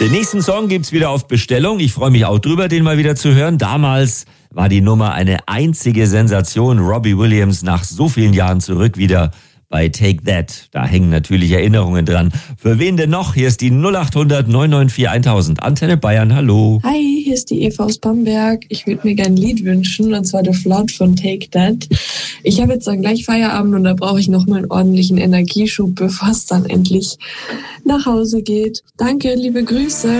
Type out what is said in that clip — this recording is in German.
Den nächsten Song gibt's wieder auf Bestellung. Ich freue mich auch drüber, den mal wieder zu hören. Damals war die Nummer eine einzige Sensation. Robbie Williams nach so vielen Jahren zurück wieder bei Take That. Da hängen natürlich Erinnerungen dran. Für wen denn noch? Hier ist die 0800 994 1000. Antenne Bayern, hallo. Hi, hier ist die Eva aus Bamberg. Ich würde mir gerne ein Lied wünschen, und zwar The Flood von Take That. Ich habe jetzt dann gleich Feierabend und da brauche ich nochmal einen ordentlichen Energieschub, bevor es dann endlich nach Hause geht. Danke, liebe Grüße.